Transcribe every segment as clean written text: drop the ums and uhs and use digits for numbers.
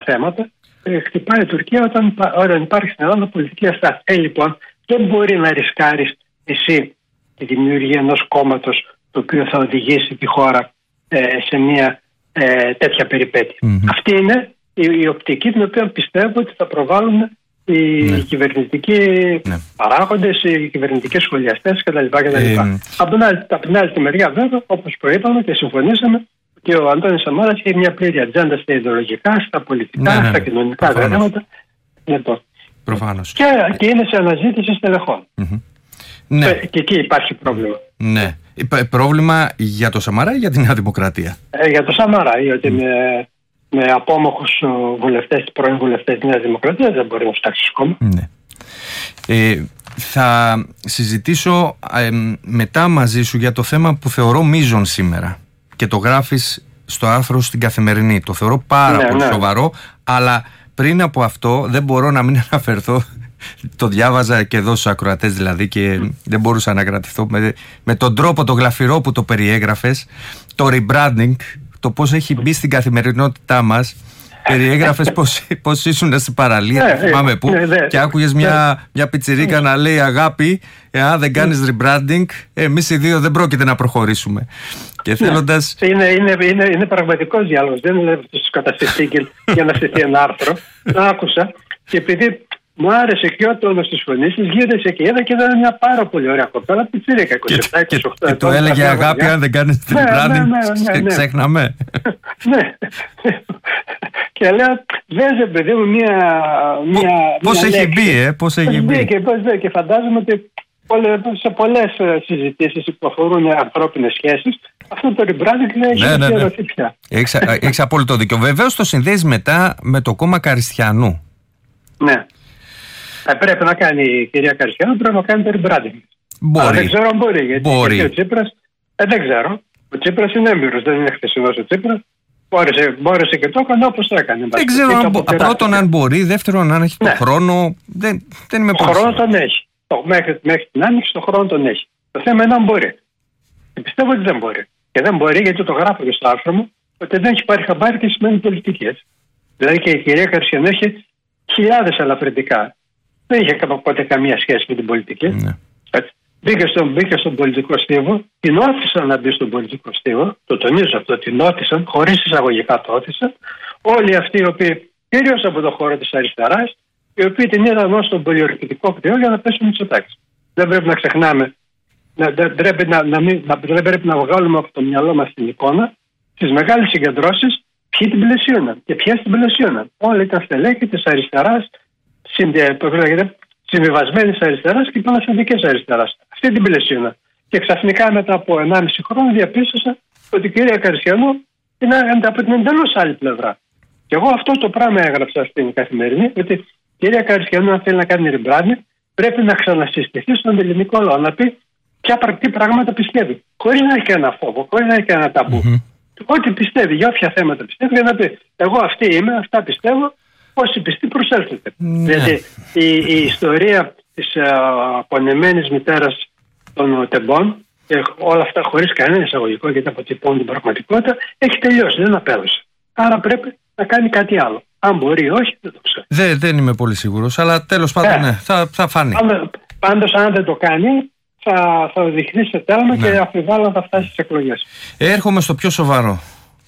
θέματα χτυπάει η Τουρκία όταν υπάρχει στην Ελλάδα πολιτική αστάθεια. Λοιπόν, δεν μπορεί να ρισκάρεις εσύ τη δημιουργία ενός κόμματος το οποίο θα οδηγήσει τη χώρα σε μια τέτοια περιπέτεια. Αυτή είναι η οπτική την οποία πιστεύω ότι θα προβάλλουν οι κυβερνητικοί παράγοντες, οι κυβερνητικοί σχολιαστές κτλ. Από την άλλη τη μεριά, βέβαια, όπως προείπαμε και συμφωνήσαμε, ότι ο Αντώνης Σαμάρας έχει μια πλήρη ατζέντα στα ιδεολογικά, στα πολιτικά, στα κοινωνικά θέματα. Προφανώς. Και είναι σε αναζήτηση στελεχών. Ναι. Και εκεί υπάρχει πρόβλημα. Ναι. Πρόβλημα για το Σαμαρά ή για τη Νέα Δημοκρατία? Για το Σαμαρά, γιατί με απόμοχους βουλευτές, πρώην βουλευτές της Νέας Δημοκρατίας δεν μπορεί να φτάξει κόμμα. Ναι. Θα συζητήσω μετά μαζί σου για το θέμα που θεωρώ μείζον σήμερα και το γράφεις στο άρθρο στην Καθημερινή. Το θεωρώ πάρα πολύ σοβαρό, αλλά πριν από αυτό δεν μπορώ να μην αναφερθώ. Το διάβαζα και εδώ στους ακροατές δηλαδή και δεν μπορούσα να κρατηθώ με τον τρόπο το γλαφυρό που το περιέγραφες, το rebranding, το πώς έχει μπει στην καθημερινότητά μας. Περιέγραφες πώς ήσουν στην παραλία, θυμάμαι πού, και άκουγες μια πιτσιρίκα να λέει αγάπη, αν δεν κάνεις rebranding, εμείς οι δύο δεν πρόκειται να προχωρήσουμε. Και θέλοντας... Είναι πραγματικός διάλογος, δεν είναι στους καταστηθήκες για να στηθεί ένα άρθρο. Το άκουσα και επειδή μου άρεσε και ο τόνος της φωνής της, γύρισε και είδα και ήταν μια πάρα πολύ ωραία κοπέλα, πιτσιρίκα, 27-28. Και το έλεγε αγάπη, αν δεν κάνεις rebranding, ξέχναμε. Ναι. Και λέω, δέσε παιδί μου μια πώς έχει μπει, πώς έχει μπει. Και φαντάζομαι ότι σε πολλές συζητήσεις που αφορούν ανθρώπινες σχέσεις, αυτό το rebranding έχει αφιερωθεί πια. Έχεις απόλυτο δίκιο. Βεβαίως το συνδέεις μετά με το κόμμα Καριστιανού. Ναι. Πρέπει να κάνει η κυρία Καριστιανού, πρέπει να κάνει το rebranding. Μπορεί. Δεν ξέρω αν μπορεί, γιατί ο Τσίπρας, δεν ξέρω. Ο Τσίπρας είναι έμπειρος, δεν είναι χθεσινός ο Τσίπρας. Μπόρεσε και το έκανε όπως το έκανε. Δεν ξέρω πρώτον αν μπορεί, δεύτερον αν έχει τον χρόνο. Δεν είμαι πολύ. Ο χρόνο τον έχει. Μέχρι την άνοιξη τον χρόνο τον έχει. Το θέμα είναι αν μπορεί. Και πιστεύω ότι δεν μπορεί. Και δεν μπορεί γιατί το γράφω και στο άρθρο μου ότι δεν έχει πάρει χαμπάρι τι σημαίνει πολιτική. Δηλαδή και η κυρία Καριστιανού έχει χιλιάδες ελαφρυντικά. Δεν είχε ποτέ καμία σχέση με την πολιτική. Ναι. Μπήκε στον πολιτικό στίβο, την όθησαν να μπει στον πολιτικό στίβο, το τονίζω αυτό, την όθησαν, χωρίς εισαγωγικά το όθησαν, όλοι αυτοί οι οποίοι, κυρίως από το χώρο της αριστεράς, οι οποίοι την είδαν ως τον πολιορκητικό κρυό για να πέσουν Μητσοτάκης. Δεν πρέπει να ξεχνάμε, δεν πρέπει να βγάλουμε από το μυαλό μας την εικόνα στις μεγάλες συγκεντρώσεις ποιοι την πλαισίωναν και ποιες την πλαισίωναν. Όλοι ήταν στελέχοι της αριστεράς, συμβιβασμένης αριστεράς και παναθεντικής αριστεράς. Αυτή την πλαισίωνα. Και ξαφνικά μετά από 1,5 χρόνο διαπίστωσα ότι η κυρία Καριστιανού είναι από την εντελώς άλλη πλευρά. Και εγώ αυτό το πράγμα έγραψα στην Καθημερινή, ότι η κυρία Καριστιανού, αν θέλει να κάνει rebranding, πρέπει να ξανασυστηθεί στον ελληνικό λαό, να πει τι πράγματα πιστεύει. Χωρίς να έχει κανένα φόβο, χωρίς να έχει κανένα ταμπού. Ό,τι πιστεύει, για όποια θέματα πιστεύει, για να πει: εγώ αυτή είμαι, αυτά πιστεύω. Όσοι πιστοί προσέλθετε. Δηλαδή η ιστορία της απονεμένης μητέρας των τεμπών και όλα αυτά χωρίς κανένα εισαγωγικό γιατί αποτυπώνουν την πραγματικότητα έχει τελειώσει, δεν απέδωσε. Άρα πρέπει να κάνει κάτι άλλο. Αν μπορεί ή όχι δεν το ξέρω. Δεν είμαι πολύ σίγουρος, αλλά τέλος πάντων θα φανεί. Πάντως αν δεν το κάνει θα οδηγηθεί σε τέλμα και αφιβάλλω θα φτάσει στις εκλογές. Έρχομαι στο πιο σοβαρό.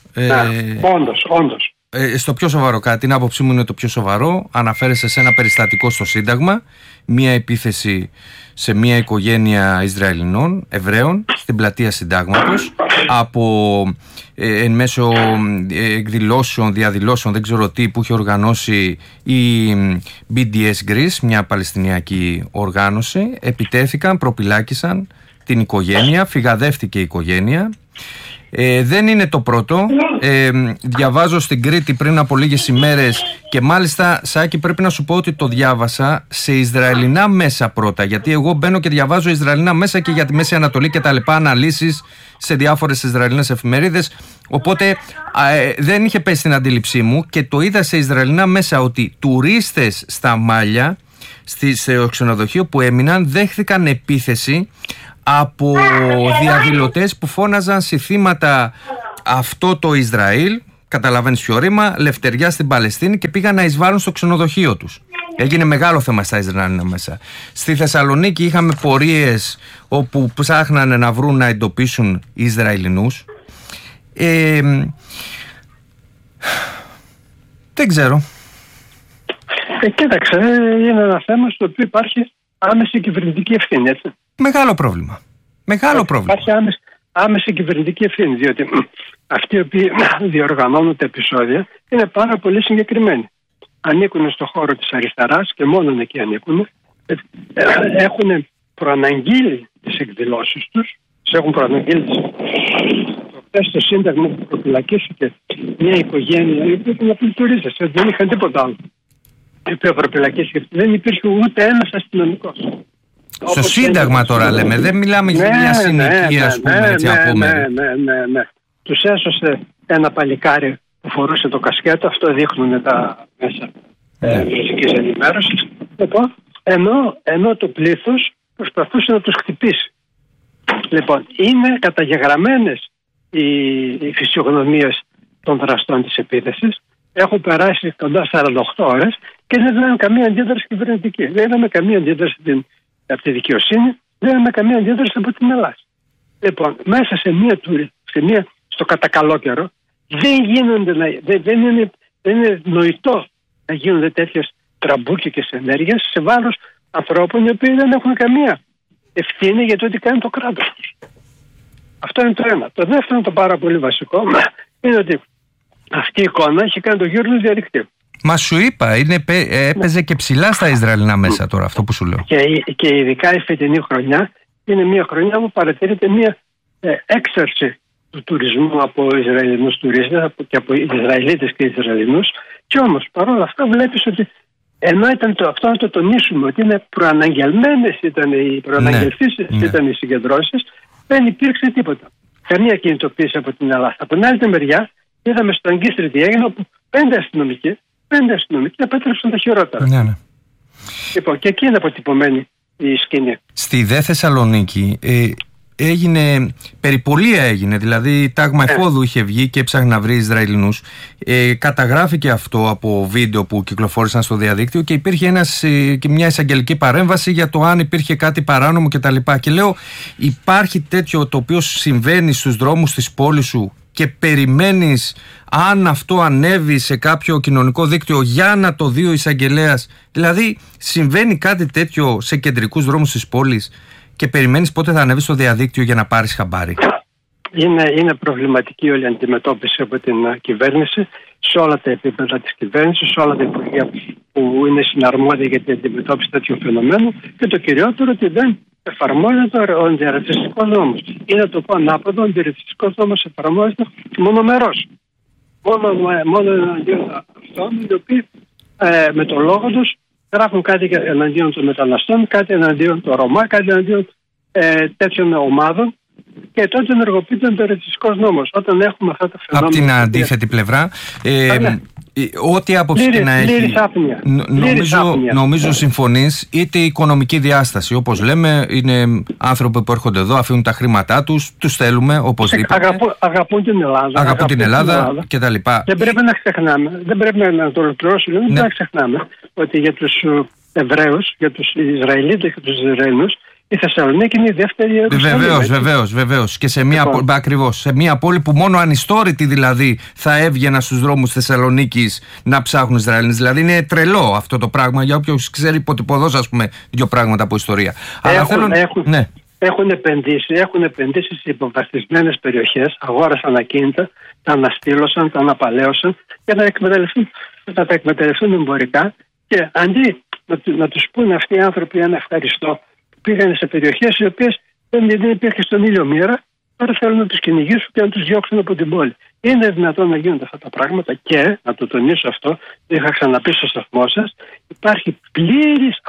Όντως. Στο πιο σοβαρό, κατά την άποψή μου είναι το πιο σοβαρό. Αναφέρεσαι σε ένα περιστατικό στο Σύνταγμα, μία επίθεση σε μία οικογένεια Ισραηλινών, Εβραίων, στην πλατεία Συντάγματος, από εν μέσω εκδηλώσεων, διαδηλώσεων, δεν ξέρω τι, που είχε οργανώσει η BDS Greece, μια παλαιστινιακή οργάνωση. Επιτέθηκαν, προπυλάκησαν την οικογένεια, φυγαδεύτηκε η οικογένεια. Δεν είναι το πρώτο. Διαβάζω στην Κρήτη πριν από λίγες ημέρες και μάλιστα, Σάκη, πρέπει να σου πω ότι το διάβασα σε Ισραηλινά μέσα πρώτα, γιατί εγώ μπαίνω και διαβάζω Ισραηλινά μέσα και για τη Μέση Ανατολή και τα λοιπά, αναλύσεις σε διάφορες Ισραηλινές εφημερίδες, οπότε δεν είχε πέσει στην αντίληψή μου και το είδα σε Ισραηλινά μέσα ότι τουρίστες στα Μάλια, στο ξενοδοχείο που έμειναν, δέχθηκαν επίθεση από διαδηλωτές που φώναζαν σε θύματα αυτό το Ισραήλ, καταλαβαίνεις ποιο ρήμα, λευτεριά στην Παλαιστίνη και πήγαν να εισβάλλουν στο ξενοδοχείο τους. Έγινε μεγάλο θέμα στα Ισραηλινά μέσα. Στη Θεσσαλονίκη είχαμε πορείες όπου ψάχνανε να βρουν να εντοπίσουν Ισραηλινούς. Δεν ξέρω. Κοίταξε, είναι ένα θέμα στο οποίο υπάρχει άμεση κυβερνητική ευθύνη, έτσι. Μεγάλο πρόβλημα. Υπάρχει άμεση κυβερνητική ευθύνη, διότι αυτοί οι οποίοι διοργανώνουν τα επεισόδια είναι πάρα πολύ συγκεκριμένοι. Ανήκουν στον χώρο της αριστεράς και μόνον εκεί ανήκουν. Έχουν προαναγγείλει τις εκδηλώσεις τους. Έχουν προαναγγείλει χθες στο Σύνταγμα που προφυλακίστηκε μια οικογένεια η οποία την απολυτορίζεσαι. Δεν είχαν τίποτα άλλο. Η οποία προφυλακίστηκε. Δεν υπήρχε ούτε ένας αστυνομικός. Στο Σύνταγμα τώρα λέμε, δεν μιλάμε για μια συνοικία, ας πούμε, έτσι απόμερη. Ναι. Τους έσωσε ένα παλικάρι που φορούσε το κασκέτο, αυτό δείχνουν τα μέσα μαζικής ενημέρωσης. Λοιπόν, ενώ το πλήθος προσπαθούσε να τους χτυπήσει. Λοιπόν, είναι καταγεγραμμένες οι φυσιογνωμίες των δραστών της επίθεσης. Έχουν περάσει κοντά 48 ώρες και δεν είδαμε καμία αντίδραση κυβερνητική. Δεν είδαμε καμία αντίδραση από τη δικαιοσύνη, δεν είδαμε καμία αντίδραση από την Ελλάδα. Λοιπόν, μέσα στο κατακαλό καιρό, δεν είναι νοητό να γίνονται τέτοιες τραμπούκικες ενέργειες σε βάρος ανθρώπων οι οποίοι δεν έχουν καμία ευθύνη για το τι κάνει το κράτος τους. Αυτό είναι το ένα. Το δεύτερο, το πάρα πολύ βασικό, είναι ότι αυτή η εικόνα έχει κάνει το γύρο του διαδικτύου. Μα σου είπα, έπαιζε και ψηλά στα Ισραηλινά μέσα τώρα, αυτό που σου λέω. Και ειδικά η φετινή χρονιά είναι μια χρονιά που παρατηρείται μια έξαρση του τουρισμού από Ισραηλινούς τουρίστες και από Ισραηλίτες και Ισραηλινούς. Και όμως παρόλα αυτά βλέπεις ότι ενώ ήταν αυτό να το τονίσουμε ότι είναι προαναγγελμένες ήταν οι συγκεντρώσεις, δεν υπήρξε τίποτα. Καμία κινητοποίηση από την Ελλάδα. Από την άλλη μεριά είδαμε στο Αγκίστρι τι έγινε, όπου 5 αστυνομικοί επέτρεψαν τα χειρότερα. Ναι. Λοιπόν, και εκεί είναι αποτυπωμένη η σκηνή. Στη δε Θεσσαλονίκη περιπολία έγινε, δηλαδή τάγμα εφόδου είχε βγει και έψαχνε να βρει Ισραηλινούς. Καταγράφηκε αυτό από βίντεο που κυκλοφόρησαν στο διαδίκτυο και υπήρχε και μια εισαγγελική παρέμβαση για το αν υπήρχε κάτι παράνομο κτλ. Και λέω, υπάρχει τέτοιο το οποίο συμβαίνει στους δρόμους της πόλης σου και περιμένεις αν αυτό ανέβει σε κάποιο κοινωνικό δίκτυο για να το δει ο εισαγγελέας? Δηλαδή συμβαίνει κάτι τέτοιο σε κεντρικούς δρόμους της πόλης και περιμένεις πότε θα ανέβει στο διαδίκτυο για να πάρεις χαμπάρι? Είναι προβληματική όλη η αντιμετώπιση από την κυβέρνηση σε όλα τα επίπεδα της κυβέρνησης, σε όλα τα υπουργεία που είναι συναρμόδια για την αντιμετώπιση τέτοιου φαινομένου, και το κυριότερο ότι δεν εφαρμόζεται ο αντιρατσιστικός νόμος. Ή να το πω ανάποδο, ο αντιρατσιστικός νόμος εφαρμόζεται μονομερώς. Μόνο εναντίον αυτών οι οποίοι με τον λόγο τους γράφουν κάτι εναντίον των μεταναστών, κάτι εναντίον των Ρωμά, κάτι εναντίον τέτοιων ομάδων, και τότε ενεργοποιείται ο αντιρατσιστικός νόμος. Όταν έχουμε αυτά τα φαινόμενα. Από την αντίθετη πλευρά, ό,τι άποψη και να έχει, νομίζω συμφωνείς, είτε η οικονομική διάσταση. Όπως λέμε, είναι άνθρωποι που έρχονται εδώ, αφήνουν τα χρήματά τους, τους θέλουμε οπωσδήποτε. Αγαπούν την Ελλάδα κτλ. Δεν πρέπει να ξεχνάμε, δεν πρέπει να το ολοκληρώσουμε, δεν πρέπει να ξεχνάμε ότι για τους Εβραίους, για τους Ισραηλίτες και τους Ισραηλινούς, η Θεσσαλονίκη είναι η δεύτερη Ιερουσαλήμ. Βεβαίως. Και σε μια πόλη που μόνο ανιστόρητοι δηλαδή θα έβγαιναν στους δρόμους Θεσσαλονίκης να ψάχνουν Ισραηλινούς. Δηλαδή είναι τρελό αυτό το πράγμα για όποιος ξέρει υποτυπωδώς, ας πούμε, δύο πράγματα από ιστορία. Έχουν επενδύσει σε υποβαθμισμένες περιοχές, αγόρασαν ακίνητα, τα αναστήλωσαν, τα αναπαλαίωσαν για να τα εκμεταλλευτούν εμπορικά, και αντί να τους πούνε αυτοί οι άνθρωποι ένα ευχαριστώ, πήγανε σε περιοχές οι οποίες δεν υπήρχε στον ήλιο μοίρα, τώρα θέλουν να τους κυνηγήσουν και να τους διώξουν από την πόλη. Είναι δυνατόν να γίνονται αυτά τα πράγματα? Και, να το τονίσω αυτό, το είχα ξαναπεί στο σταθμό σας, υπάρχει πλήρης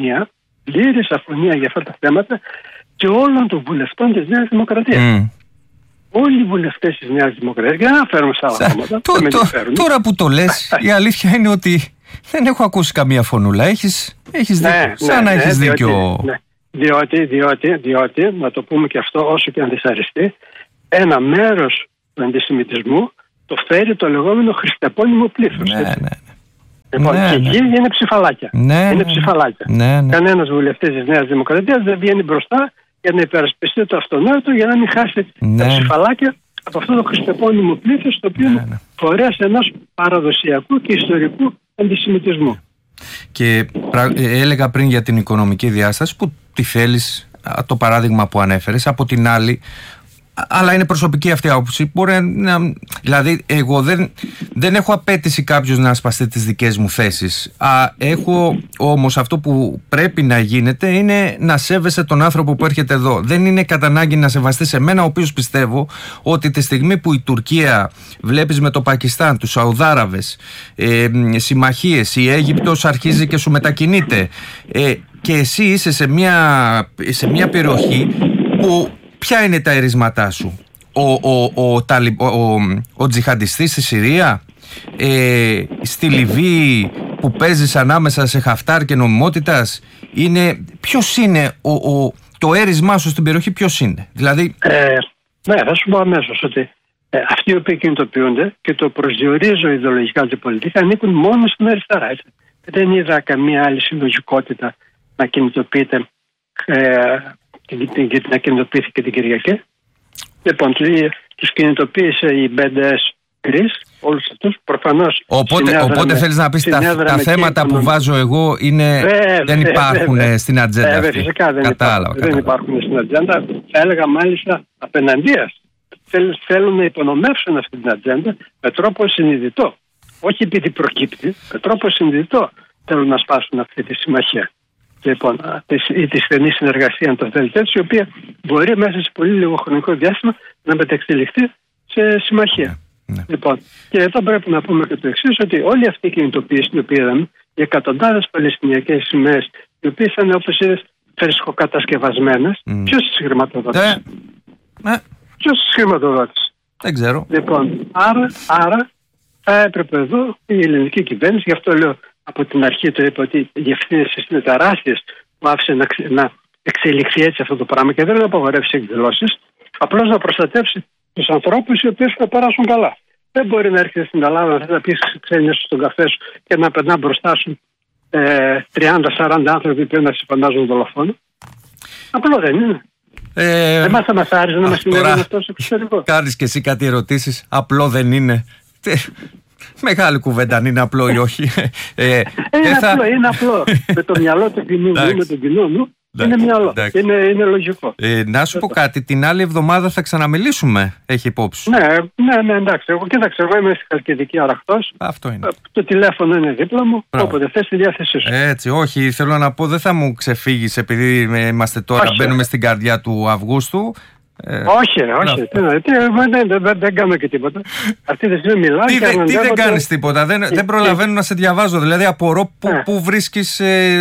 αφωνία για αυτά τα θέματα και όλων των βουλευτών της Νέας Δημοκρατίας. Όλοι οι βουλευτές της Νέας Δημοκρατίας, για να αναφέρουμε στα άλλα θέματα. Τώρα που το λες, η αλήθεια είναι ότι δεν έχω ακούσει καμία φωνούλα. Έχεις δίκιο. Σαν να έχεις δίκιο. Διότι, να το πούμε και αυτό, όσο και αν δυσαρεστεί, ένα μέρος του αντισημιτισμού το φέρει το λεγόμενο χριστεπώνυμο πλήθος. Ναι. Λοιπόν, και εκεί είναι ψηφαλάκια. Είναι ψηφαλάκια. Κανένας βουλευτής της Νέας Δημοκρατίας δεν βγαίνει μπροστά για να υπερασπιστεί το αυτονόητο, για να μην χάσει τα ψηφαλάκια από αυτό το χριστεπώνυμο πλήθος, το οποίο είναι φορέας ενός παραδοσιακού και ιστορικού αντισημιτισμού. Και έλεγα πριν για την οικονομική διάσταση που τη θέλεις, το παράδειγμα που ανέφερες. Από την άλλη, αλλά είναι προσωπική αυτή η άποψη. Δηλαδή, εγώ δεν έχω απέτηση κάποιος να ασπαστεί τις δικές μου θέσεις. Έχω όμως αυτό που πρέπει να γίνεται είναι να σέβεσαι τον άνθρωπο που έρχεται εδώ. Δεν είναι κατά ανάγκη να σεβαστείς εμένα, ο οποίος πιστεύω ότι τη στιγμή που η Τουρκία, βλέπεις με το Πακιστάν, τους Σαουδάραβες, συμμαχίες, η Αίγυπτος αρχίζει και σου μετακινείται, και εσύ είσαι σε μια περιοχή που. Ποια είναι τα ερίσματά σου? Ο τζιχαντιστής στη Συρία, στη Λιβύη που παίζεις ανάμεσα σε Χαφτάρ και νομιμότητας, ποιος είναι το έρισμά σου στην περιοχή, ποιος είναι? Δηλαδή... Ναι, θα σου πω αμέσως ότι αυτοί οι οποίοι κινητοποιούνται, και το προσδιορίζω ιδεολογικά ότι οι πολιτικοί ανήκουν μόνο στην αριστερά. Έτσι. Δεν είδα καμία άλλη συλλογικότητα να κινητοποιείται γιατί να κινητοποιήθηκε την Κυριακή. Λοιπόν, τους κινητοποίησε η BDS Greece, όλους αυτούς, προφανώς. Οπότε θέλεις να πεις τα θέματα που βάζω εγώ δεν υπάρχουν στην ατζέντα αυτή? Φυσικά δεν υπάρχουν στην ατζέντα. Θα έλεγα μάλιστα απέναντίας. Θέλουν να υπονομεύσουν αυτή την ατζέντα με τρόπο συνειδητό. Όχι επειδή προκύπτει, με τρόπο συνειδητό θέλουν να σπάσουν αυτή τη συμμαχία. Λοιπόν, τη στενή συνεργασία, αν το θέλετε έτσι, η οποία μπορεί μέσα σε πολύ λίγο χρονικό διάστημα να μεταξελιχθεί σε συμμαχία. Λοιπόν, και εδώ πρέπει να πούμε και το εξής, ότι όλη αυτή η κινητοποίηση την οποία είδαμε, οι εκατοντάδες παλαιστινιακές σημαίες, οι οποίες ήταν, όπως είδες, φρεσκοκατασκευασμένες, ποιος τις χρηματοδότησε? Ποιος τις χρηματοδότησε? Δεν ξέρω. Λοιπόν, άρα θα έπρεπε εδώ η ελληνική κυβέρνηση, γι' αυτό λέω από την αρχή το είπα ότι οι ευθύνες είναι τεράστιες που άφησε να εξελιχθεί έτσι αυτό το πράγμα, και δεν να απαγορεύσει εκδηλώσεις, απλώς να προστατεύσει τους ανθρώπους οι οποίοι θα περάσουν καλά. Δεν μπορεί να έρχεται στην Ελλάδα να πεις ξένες στον καφέ σου και να περνά μπροστά σου 30-40 άνθρωποι που να σε φαντάζουν δολοφόνο. Απλό δεν είναι. Εμάς θα μας άρεσε να μας συμβαίνει αυτό στο εξωτερικό. Κάνεις και εσύ κάτι ερωτήσεις. Απλό δεν είναι. Μεγάλη κουβέντα αν είναι απλό ή όχι. Είναι απλό. Με το μυαλό του κοινού μου, με τον κοινό μου, είναι μυαλό. Είναι λογικό. Να σου πω κάτι, την άλλη εβδομάδα θα ξαναμιλήσουμε, έχει υπόψη? Ναι, εντάξει. Εγώ είμαι στη Χαλκιδική Αραχτός. Αυτό είναι. Το τηλέφωνο είναι δίπλα μου. Όποτε θες στη διάθεσή σου. Έτσι, όχι, θέλω να πω, δεν θα μου ξεφύγεις επειδή είμαστε τώρα, μπαίνουμε στην καρδιά του Αυγούστου. Όχι. Δεν κάνω και τίποτα. Αυτή τη στιγμή μιλάω. Τι δεν κάνεις τίποτα? Δεν προλαβαίνω να σε διαβάζω. Δηλαδή απορώ πού βρίσκεις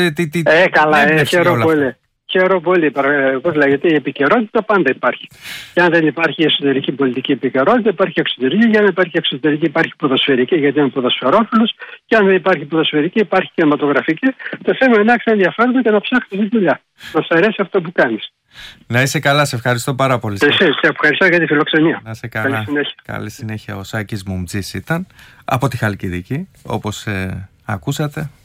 καλά, χαίρομαι πολύ. Πώς λέγεται, η επικαιρότητα πάντα υπάρχει. Και αν δεν υπάρχει εσωτερική πολιτική επικαιρότητα, υπάρχει εξωτερική. Για να υπάρχει εξωτερική, υπάρχει ποδοσφαιρική, γιατί είμαι ποδοσφαιρόφιλος. Και αν δεν υπάρχει ποδοσφαιρική, υπάρχει κινηματογραφική. Το θέμα είναι να έχεις ενδιαφέρον και να ψάχνεις τη δουλειά. Να σου αρέσει αυτό που κάνεις. Να είσαι καλά, σε ευχαριστώ πάρα πολύ. Σε ευχαριστώ για τη φιλοξενία. Να είσαι καλά. Καλή συνέχεια. Ο Σάκης Μουμτζής ήταν από τη Χαλκιδική, όπως ακούσατε.